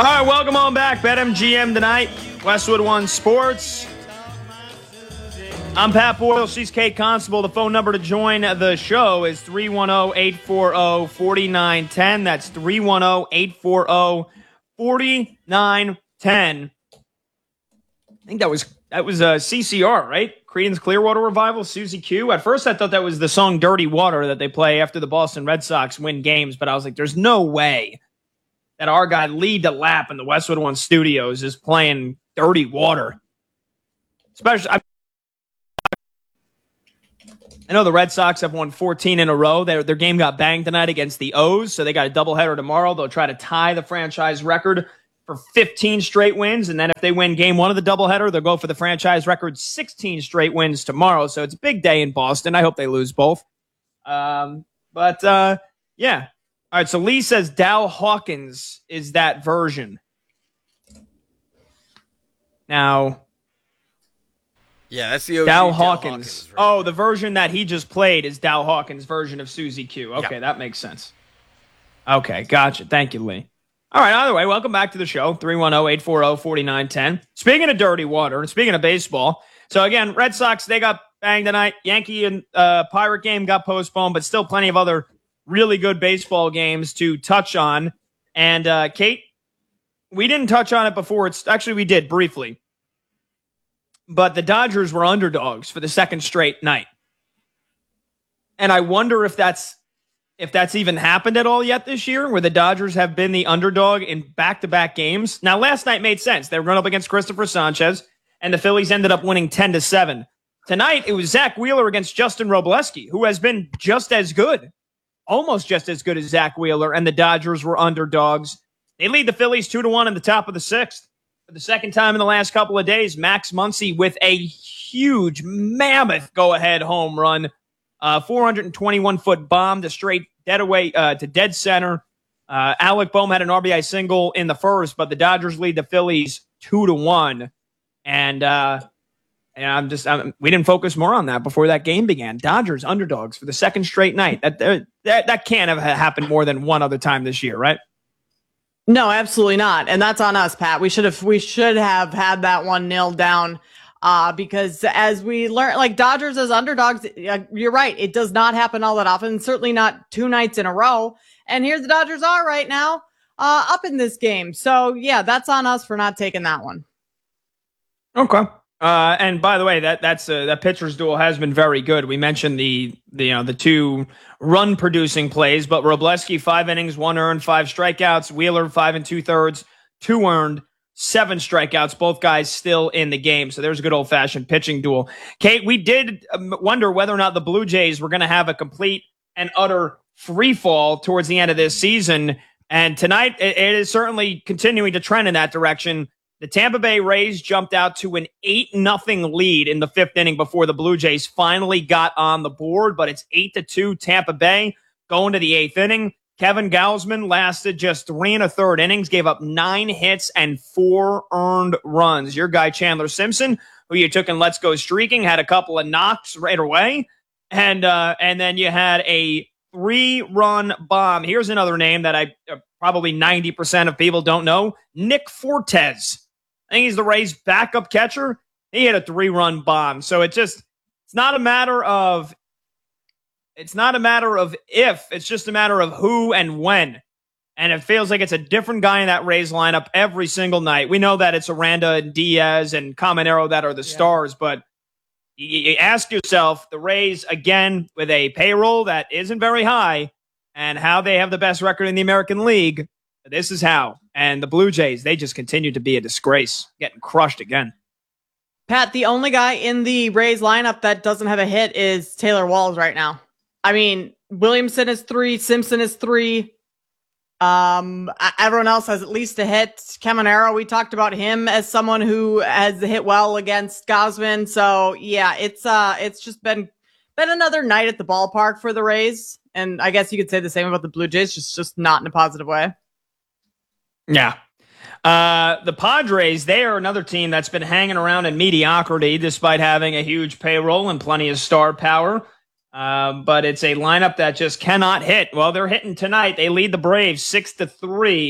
All right, welcome on back. BetMGM tonight, Westwood One Sports. I'm Pat Boyle. She's Kate Constable. The phone number to join the show is 310-840-4910. That's 310-840-4910. I think that was CCR, right? Creedence Clearwater Revival, Susie Q. At first, I thought that was the song Dirty Water that they play after the Boston Red Sox win games, but I was like, there's no way that our guy Lee DeLapp in the Westwood One Studios is playing Dirty Water. Especially, I know the Red Sox have won 14 in a row. Their game got banged tonight against the O's, so they got a doubleheader tomorrow. They'll try to tie the franchise record for 15 straight wins, and then if they win game one of the doubleheader, they'll go for the franchise record 16 straight wins tomorrow. So it's a big day in Boston. I hope they lose both. Yeah. All right, so Lee says Dow Hawkins is that version. Now, yeah, that's the OG Dow Hawkins. Oh, the version that he just played is Dow Hawkins' version of Susie Q. Okay, That makes sense. Okay, gotcha. Thank you, Lee. All right, either way, welcome back to the show, 310-840-4910. Speaking of dirty water, and speaking of baseball, so again, Red Sox, they got banged tonight. Yankee and Pirate game got postponed, but still plenty of other really good baseball games to touch on. And Kate, we didn't touch on it before. Actually, we did briefly. But the Dodgers were underdogs for the second straight night. And I wonder if that's even happened at all yet this year, where the Dodgers have been the underdog in back-to-back games. Now, last night made sense. They were going up against Christopher Sanchez, and the Phillies ended up winning 10-7. Tonight, it was Zach Wheeler against Justin Robleski, who has been just as good. Almost just as good as Zach Wheeler, and the Dodgers were underdogs. They lead the Phillies 2-1 in the top of the sixth. For the second time in the last couple of days, Max Muncy with a huge, mammoth go-ahead home run. 421-foot bomb to straight to dead center. Alec Boehm had an RBI single in the first, but the Dodgers lead the Phillies 2-1. And we didn't focus more on that before that game began. Dodgers underdogs for the second straight night. That can't have happened more than one other time this year, right? No, absolutely not. And that's on us, Pat. We should have had that one nailed down. Because as we learn, like Dodgers as underdogs, you're right. It does not happen all that often. Certainly not two nights in a row. And here the Dodgers are right now, up in this game. So yeah, that's on us for not taking that one. Okay. And by the way, that pitcher's duel has been very good. We mentioned the two run producing plays, but Robleski 5 innings, 1 earned, 5 strikeouts. Wheeler 5 2/3, 2 earned, 7 strikeouts. Both guys still in the game. So there's a good old fashioned pitching duel. Kate, we did wonder whether or not the Blue Jays were going to have a complete and utter free fall towards the end of this season. And tonight it is certainly continuing to trend in that direction. The Tampa Bay Rays jumped out to an 8-0 lead in the 5th inning before the Blue Jays finally got on the board, but it's 8-2 Tampa Bay going to the 8th inning. Kevin Gausman lasted just 3 1/3 innings, gave up 9 hits and 4 earned runs. Your guy Chandler Simpson, who you took in Let's Go Streaking, had a couple of knocks right away, and then you had a 3-run bomb. Here's another name that probably 90% of people don't know: Nick Fortes. I think he's the Rays' backup catcher. He had a 3-run bomb. So it's not a matter of if, it's just a matter of who and when. And it feels like it's a different guy in that Rays lineup every single night. We know that it's Aranda and Diaz and Caminero that are the stars, but you ask yourself, the Rays, again, with a payroll that isn't very high and how they have the best record in the American League, this is how. And the Blue Jays, they just continue to be a disgrace, getting crushed again. Pat, the only guy in the Rays lineup that doesn't have a hit is Taylor Walls right now. I mean, Williamson is 3, Simpson is 3. Everyone else has at least a hit. Caminero, we talked about him as someone who has hit well against Gausman. So yeah, it's just been another night at the ballpark for the Rays. And I guess you could say the same about the Blue Jays, just not in a positive way. Yeah. The Padres, they are another team that's been hanging around in mediocrity despite having a huge payroll and plenty of star power. But it's a lineup that just cannot hit. Well, they're hitting tonight. They lead the Braves 6-3.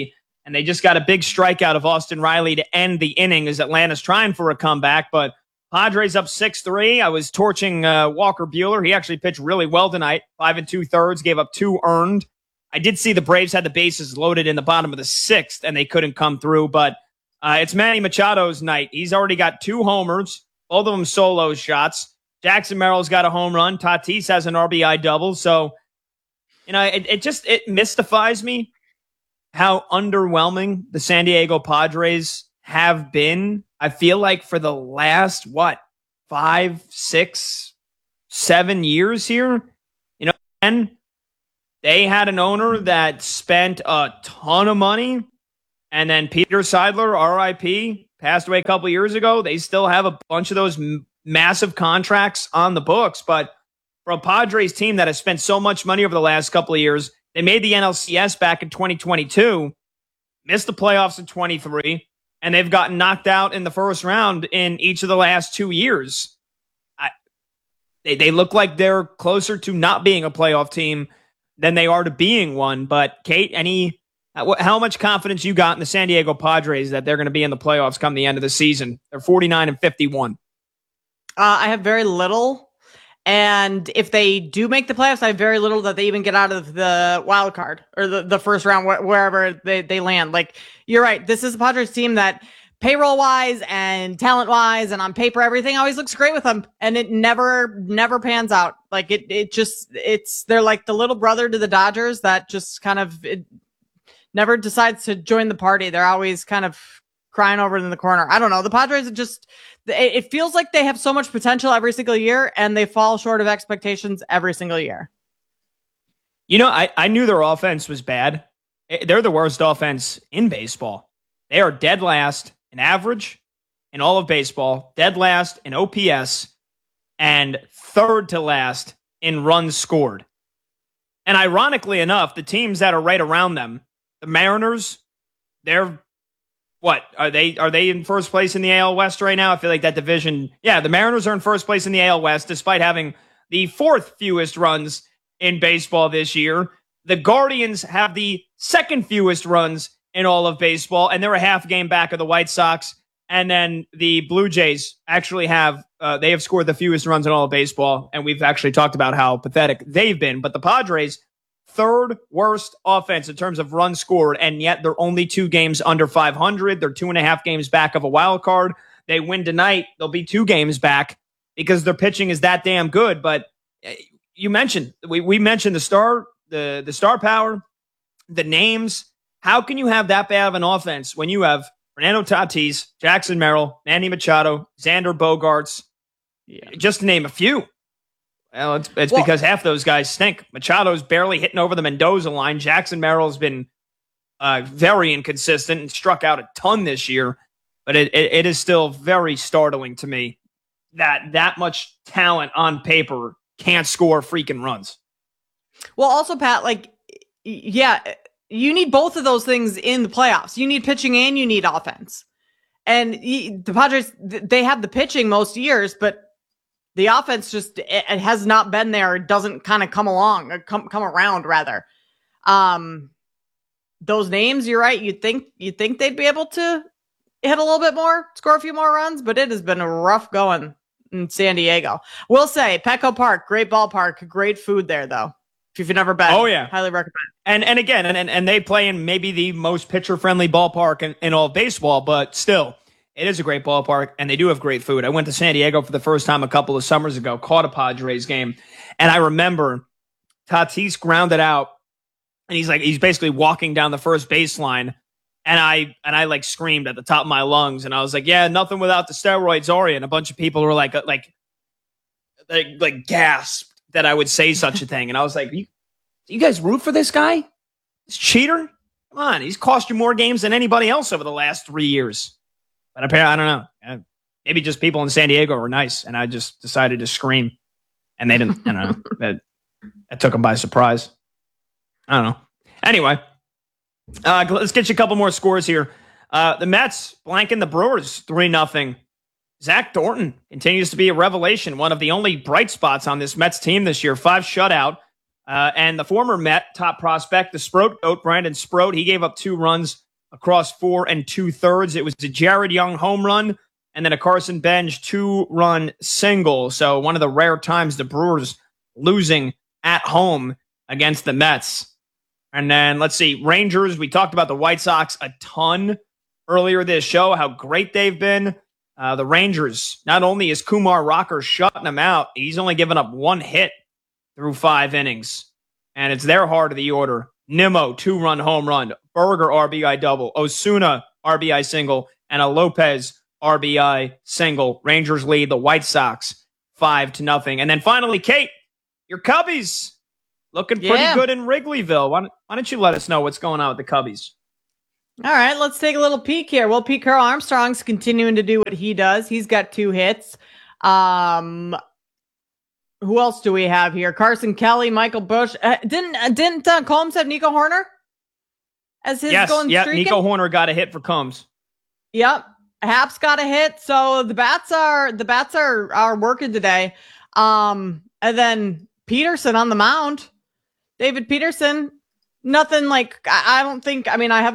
and they just got a big strikeout of Austin Riley to end the inning as Atlanta's trying for a comeback. But Padres up 6-3. I was torching Walker Buehler. He actually pitched really well tonight, 5 2/3, gave up 2 earned. I did see the Braves had the bases loaded in the bottom of the 6th, and they couldn't come through. But it's Manny Machado's night. He's already got 2 homers, both of them solo shots. Jackson Merrill's got a home run. Tatis has an RBI double. So, it mystifies me how underwhelming the San Diego Padres have been. I feel like for the last, 5, 6, 7 years here, and they had an owner that spent a ton of money, and then Peter Seidler, RIP, passed away a couple years ago. They still have a bunch of those massive contracts on the books, but for a Padres team that has spent so much money over the last couple of years, they made the NLCS back in 2022, missed the playoffs in 23, and they've gotten knocked out in the first round in each of the last 2 years. They look like they're closer to not being a playoff team than they are to being one. But Kate, how much confidence you got in the San Diego Padres that they're going to be in the playoffs come the end of the season? They're 49-51. I have very little. And if they do make the playoffs, I have very little that they even get out of the wild card or the first round, wherever they land. Like, you're right. This is a Padres team that payroll wise and talent wise and on paper, everything always looks great with them. And it never pans out. Like they're like the little brother to the Dodgers that just kind of never decides to join the party. They're always kind of crying over in the corner. I don't know. The Padres are just, it feels like they have so much potential every single year and they fall short of expectations every single year. I knew their offense was bad. They're the worst offense in baseball. They are dead last in average in all of baseball, dead last in OPS, and third to last in runs scored. And ironically enough, the teams that are right around them, the Mariners, they're what? Are they in first place in the AL West right now? I feel like that division, the Mariners are in first place in the AL West despite having the 4th fewest runs in baseball this year. The Guardians have the 2nd fewest runs in all of baseball, and they're a half game back of the White Sox. And then the Blue Jays actually have scored the fewest runs in all of baseball, and we've actually talked about how pathetic they've been. But the Padres, 3rd worst offense in terms of runs scored, and yet they're only 2 games under 500. They're 2.5 games back of a wild card. They win tonight, they'll be 2 games back because their pitching is that damn good. But you mentioned, we mentioned the star power, the names. How can you have that bad of an offense when you have Fernando Tatis, Jackson Merrill, Manny Machado, Xander Bogaerts, just to name a few? Well, it's because half those guys stink. Machado's barely hitting over the Mendoza line. Jackson Merrill's been very inconsistent and struck out a ton this year. But it is still very startling to me that much talent on paper can't score freaking runs. Well, also, Pat, you need both of those things in the playoffs. You need pitching and you need offense. And the Padres, they have the pitching most years, but the offense just it has not been there. It doesn't kind of come around rather. Those names, you're right. You'd think they'd be able to hit a little bit more, score a few more runs, but it has been rough going in San Diego. We'll say Petco Park, great ballpark, great food there though. If you've never been, highly recommend. And again, and they play in maybe the most pitcher-friendly ballpark in all of baseball, but still, it is a great ballpark, and they do have great food. I went to San Diego for the first time a couple of summers ago, caught a Padres game, and I remember Tatis grounded out, and he's basically walking down the first baseline, and I like screamed at the top of my lungs, and I was like, yeah, nothing without the steroids, are you? And a bunch of people were like gasped that I would say such a thing. And I was like, you guys root for this guy? This cheater? Come on, he's cost you more games than anybody else over the last 3 years. But apparently, I don't know. Maybe just people in San Diego were nice, and I just decided to scream. And they didn't, I don't know. That took them by surprise. I don't know. Anyway, let's get you a couple more scores here. The Mets blanking the Brewers 3-0. Zach Thornton continues to be a revelation, one of the only bright spots on this Mets team this year. 5 shutout. And the former Met top prospect, the Sproat goat, Brandon Sproat, he gave up 2 runs across 4 2/3. It was a Jared Young home run and then a Carson Bench 2-run single. So one of the rare times the Brewers losing at home against the Mets. And then let's see, Rangers. We talked about the White Sox a ton earlier this show, how great they've been. The Rangers, not only is Kumar Rocker shutting them out, he's only given up 1 hit through 5 innings. And it's their heart of the order. Nimmo, 2-run home run. Berger, RBI double. Osuna, RBI single. And a Lopez, RBI single. Rangers lead the White Sox 5-0. And then finally, Kate, your Cubbies looking pretty good in Wrigleyville. Why don't you let us know what's going on with the Cubbies? All right, let's take a little peek here. Well, Pete Carroll Armstrong's continuing to do what he does. He's got 2 hits. Who else do we have here? Carson Kelly, Michael Busch. Didn't Combs have Nico Horner as his going streaking? Nico Horner got a hit for Combs. Yep, Haps got a hit. So the bats are working today. And then Peterson on the mound. David Peterson. Nothing like, I don't think, I mean, I have